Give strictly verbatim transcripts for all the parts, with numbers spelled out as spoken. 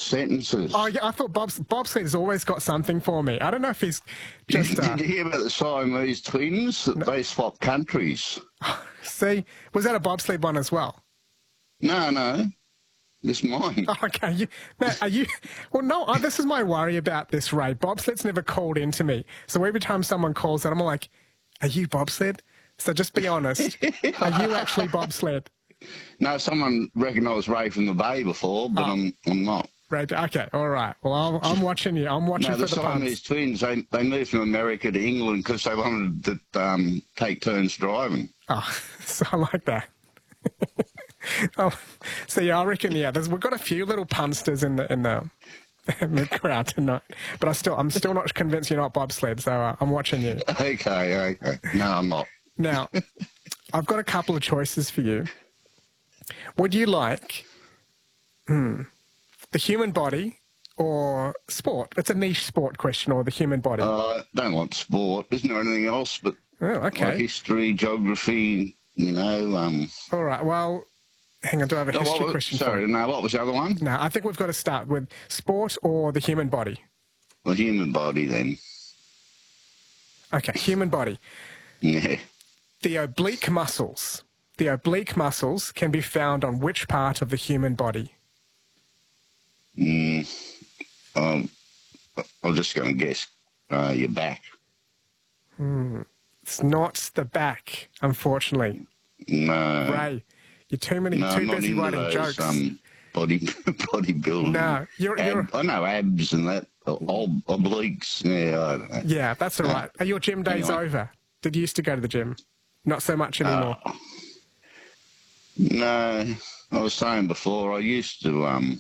sentences. Oh, yeah, I thought Bob's, bobsled has always got something for me. I don't know if he's just... Uh, Did you hear about the Siamese twins? That No. They swapped countries. See, was that a bobsled one as well? No, no. It's mine. Oh, okay. You, now, are you... Well, no, uh, this is my worry about this, Ray. Bobsled's never called in to me. So every time someone calls it, I'm like, are you bobsled? So just be honest. Are you actually bobsled? No, someone recognised Ray from the Bay before, but Oh. I'm I'm not. Ray, okay, all right. Well, I'm, I'm watching you. I'm watching No, for the the Siamese puns. twins, they, they moved from America to England because they wanted to um, take turns driving. Oh, so I like that. Oh, so yeah, I reckon, yeah, there's, we've got a few little punsters in the in the, in the crowd tonight, but I still, I'm still not convinced you're not bobsled, so uh, I'm watching you. Okay, okay. No, I'm not. Now, I've got a couple of choices for you. Would you like hmm, the human body or sport? It's a niche sport question, or the human body. I uh, don't want sport. Isn't there anything else but Oh, okay. like history, geography, you know? Um, All right, well, hang on, do I have a no, history what, question for sorry, you? no, what was the other one? No, I think we've got to start with sport or the human body. The human body, then. Okay, human body. Yeah. The oblique muscles. The oblique muscles can be found on which part of the human body? Mm, um, I'm just going to guess uh, your back. It's not the back, unfortunately. No. Ray, you're too many, No, too I'm not busy into writing those, jokes. Um, body bodybuilding. No, you're- Ab- you're- I know abs and that. Ob- obliques. Yeah, I don't know. Yeah, that's all right. Are your gym days Anyway. over? Did you used to go to the gym? Not so much anymore. Uh, no, I was saying before, I used to um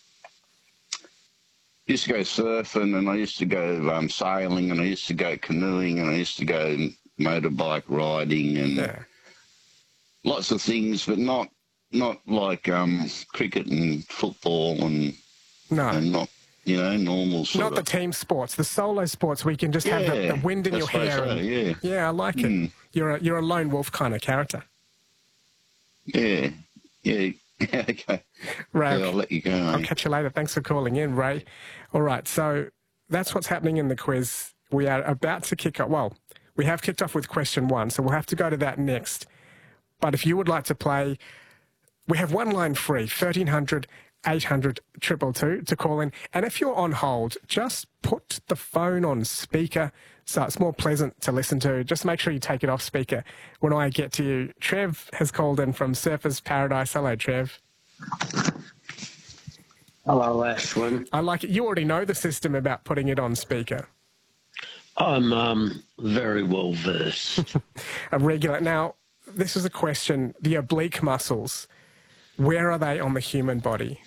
used to go surfing, and I used to go um, sailing, and I used to go canoeing, and I used to go motorbike riding, and Yeah. lots of things, but not not like um cricket and football, and No. and not you know normal sort Not the of. team sports, the solo sports where you can just have the, Yeah, the wind in I your suppose hair. so, and- yeah. yeah, I like it. Mm. You're a you're a lone wolf kind of character. Yeah, yeah, okay. Ray, Yeah, I'll let you go. I'll mate. catch you later. Thanks for calling in, Ray. All right, so that's what's happening in the quiz. We are about to kick off. Well, we have kicked off with question one, so we'll have to go to that next. But if you would like to play, we have one line free, thirteen hundred, eight hundred, two two two to call in. And if you're on hold, just put the phone on speaker so it's more pleasant to listen to. Just make sure you take it off speaker when I get to you. Trev has called in from Surfers Paradise. Hello, Trev. Hello, Ashwin. I like it. You already know the system about putting it on speaker. I'm um, very well versed. A regular. Now, this is a question. The oblique muscles, where are they on the human body?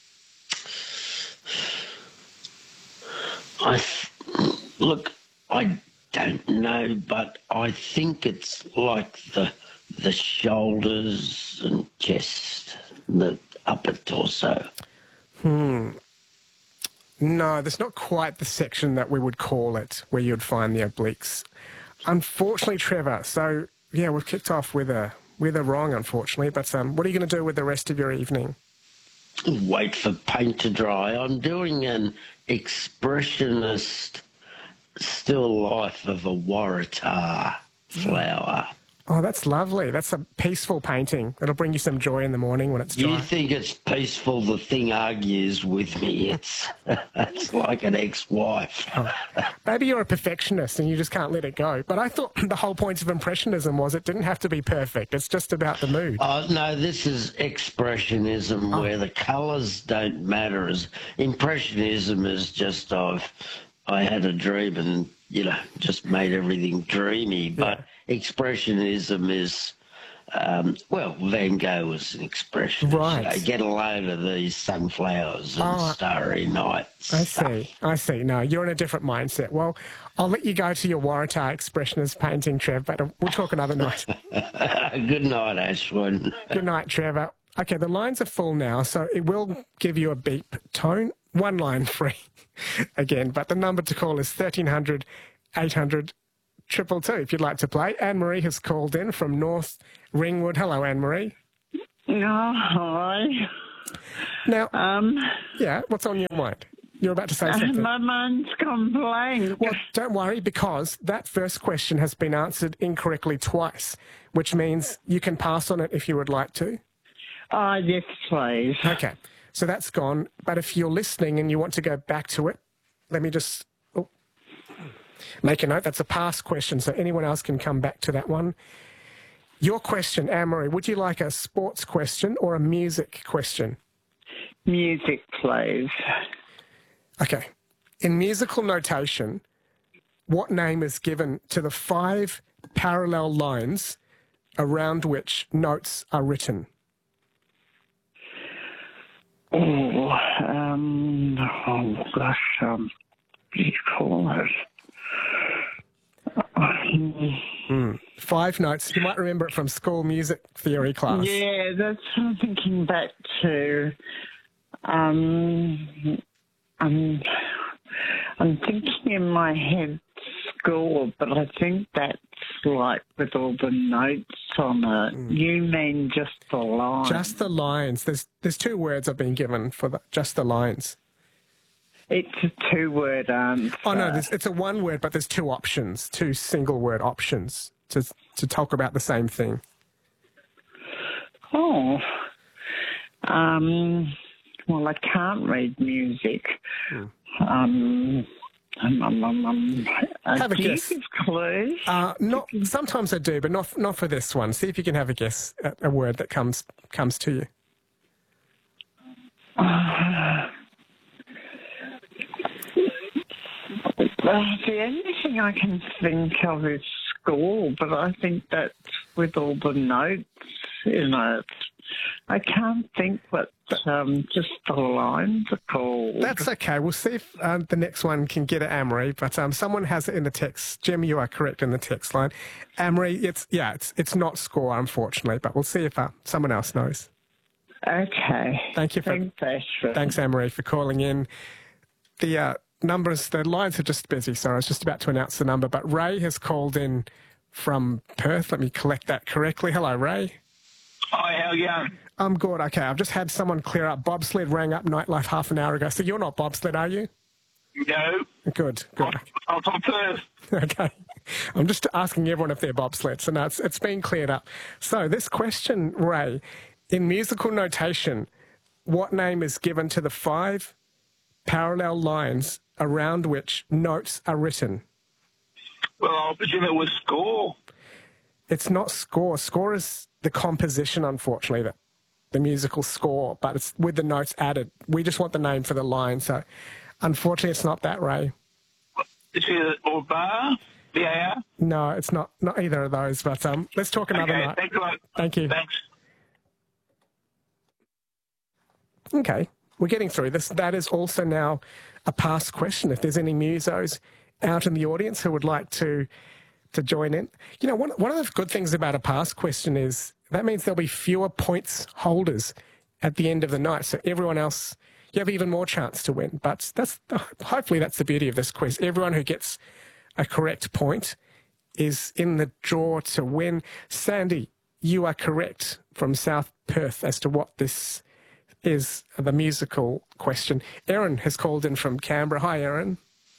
I th- look, I don't know, but I think it's like the the shoulders and chest, the upper torso. No, there's not quite the section that we would call it where you'd find the obliques. Unfortunately, Trevor, so yeah, we've kicked off with a with a wrong, unfortunately. But um, what are you going to do with the rest of your evening? Wait for paint to dry. I'm doing an expressionist still life of a waratah flower. Oh, that's lovely. That's a peaceful painting. It'll bring you some joy in the morning when it's You dry. think it's peaceful, the thing argues with me. It's, it's like an ex-wife. Maybe you're a perfectionist and you just can't let it go. But I thought the whole point of Impressionism was it didn't have to be perfect. It's just about the mood. Oh, no, this is expressionism where the colours don't matter. As Impressionism is just I've, I had a dream and, you know, just made everything dreamy. But expressionism is, um, well, Van Gogh was an expressionist. Right. You know, get a load of these sunflowers and Oh, starry nights. I see. I see. No, you're in a different mindset. Well, I'll let you go to your Waratah expressionist painting, Trev, but we'll talk another night. Good night, Ashwin. Good night, Trevor. Okay, the lines are full now, so it will give you a beep tone. One line free again, but the number to call is thirteen hundred, eight hundred, two two two if you'd like to play. Anne-Marie has called in from North Ringwood. Hello, Anne-Marie. Yeah, hi. Now, Um, yeah, what's on your mind? You're about to say something. my mind's gone blank. Well, don't worry, because that first question has been answered incorrectly twice, which means you can pass on it if you would like to. Oh, yes, please. Okay, so that's gone. But if you're listening and you want to go back to it, let me just oh, make a note. That's a past question, so anyone else can come back to that one. Your question, Anne-Marie, would you like a sports question or a music question? Music, please. Okay. In musical notation, what name is given to the five parallel lines around which notes are written? Oh, um, oh gosh, um, what do you call it? Mm. Five notes. You might remember it from school music theory class. Yeah, that's what I'm thinking back to. Um, I'm, I'm thinking in my head score, but I think that's like with all the notes on it. Mm. You mean just the lines? Just the lines. There's there's two words I've been given for the, just the lines. It's a two-word answer. Oh, no, it's a one word, but there's two options, two single-word options to to talk about the same thing. Oh. Um, well, I can't read music. Hmm. Um, um, um, um, um, uh, have a do guess. You give clues? Uh, not, sometimes I do, but not not for this one. See if you can have a guess at a word that comes comes to you. Uh, Uh, the only thing I can think of is school, but I think that's with all the notes in it. I can't think what um, just the lines are called. That's okay. We'll see if uh, the next one can get it, Anne-Marie, but um, someone has it in the text. Jim, you are correct in the text line. Anne-Marie, it's, yeah, it's, it's not score, unfortunately, but we'll see if uh, someone else knows. Okay. Thank you for, thanks, Ashford. Thanks, Anne-Marie, for calling in. The... Uh, Numbers, the lines are just busy, so I was just about to announce the number, but Ray has called in from Perth. Let me collect that correctly. Hello, Ray. Hi, how are you going? I'm good, okay. I've just had someone clear up. Bobsled rang up Nightlife half an hour ago, so you're not bobsled, are you? No. Good, good. I'm from Perth. Okay. I'm just asking everyone if they're bobsled, so no, it's, it's been cleared up. So this question, Ray, in musical notation, what name is given to the five parallel lines around which notes are written? Well, I presume it was score. It's not score. Score is the composition, unfortunately, the, the musical score, but it's with the notes added. We just want the name for the line, so unfortunately it's not that, Ray. Is it or bar? B A R? No, it's not, not either of those, but um, let's talk another okay, night. Thanks a lot. Thank you. Thanks. Okay, we're getting through this. That is also now a past question. If there's any musos out in the audience who would like to to join in. You know, one, one of the good things about a past question is that means there'll be fewer points holders at the end of the night. So everyone else, you have even more chance to win. But that's hopefully that's the beauty of this quiz. Everyone who gets a correct point is in the draw to win. Sandy, you are correct from South Perth as to what this is, the musical question. Erin has called in from Canberra. Hi, Erin.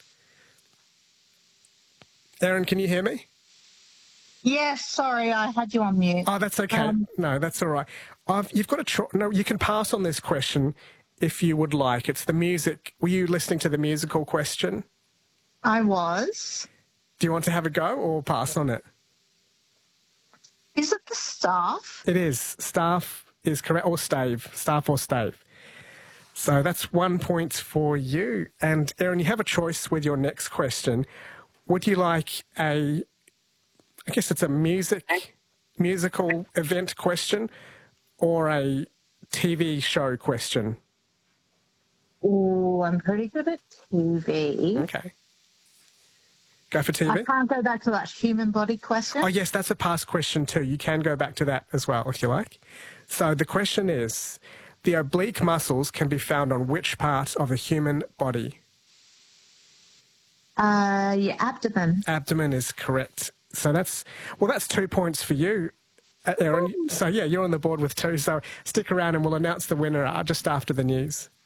Erin, can you hear me? Yes, sorry, I had you on mute. Oh, that's okay. Um, no, that's all right. I've, you've got to try. No, you can pass on this question if you would like. It's the music. Were you listening to the musical question? I was. Do you want to have a go or pass on it? Is it the staff? It is. Staff is correct, or stave. Staff or stave. So that's one point for you. And Erin, you have a choice with your next question. Would you like a, I guess it's a music, musical event question or a T V show question? Oh, I'm pretty good at T V. Okay. Go for T V? I can't go back to that human body question. Oh, yes, that's a past question too. You can go back to that as well if you like. So the question is, the oblique muscles can be found on which part of the human body? Uh, your abdomen. Abdomen is correct. So that's, well, that's two points for you, uh, Erin. So, yeah, you're on the board with two. So stick around and we'll announce the winner uh, just after the news.